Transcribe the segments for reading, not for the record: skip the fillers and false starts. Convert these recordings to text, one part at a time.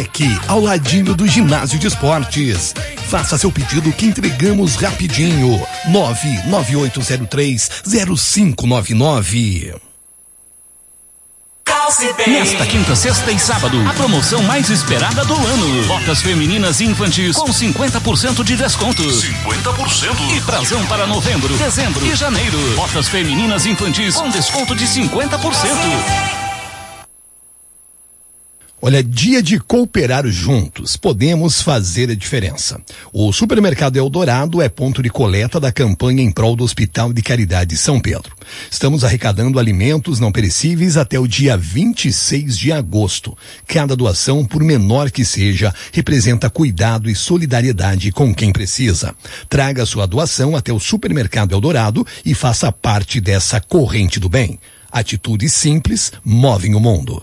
Fortec, ao ladinho do ginásio de esportes. Faça seu pedido que entregamos rapidinho. 99803-0599. Nesta quinta, sexta e sábado, a promoção mais esperada do ano. Botas femininas e infantis com 50% de desconto. 50%? E prazão para novembro, dezembro e janeiro. Botas femininas e infantis com desconto de 50%. Olha, dia de cooperar juntos, podemos fazer a diferença. O Supermercado Eldorado é ponto de coleta da campanha em prol do Hospital de Caridade São Pedro. Estamos arrecadando alimentos não perecíveis até o dia 26 de agosto. Cada doação, por menor que seja, representa cuidado e solidariedade com quem precisa. Traga sua doação até o Supermercado Eldorado e faça parte dessa corrente do bem. Atitudes simples movem o mundo.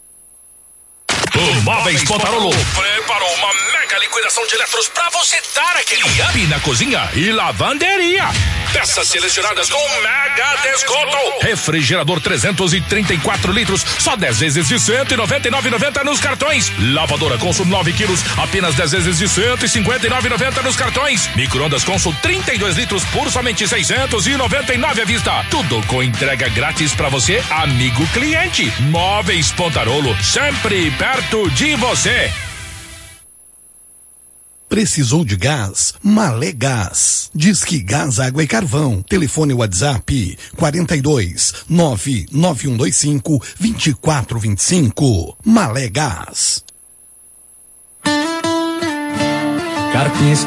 O Móveis Pontarolo preparou uma mega liquidação de eletros pra você dar aquele up na cozinha e lavanderia. Peças selecionadas com mega desconto. Refrigerador 334 litros, só 10 vezes de R$199,90 nos cartões. Lavadora Consul 9 quilos, apenas 10 vezes de R$159,90 nos cartões. Micro-ondas Consul 32 litros por somente R$699 à vista. Tudo com entrega grátis pra você, amigo cliente. Móveis Pontarolo, sempre perto de você. Precisou de gás? Malé Gás. Disque Gás, Água e Carvão. Telefone WhatsApp 42-99125-2425. Malé Gás. Carpins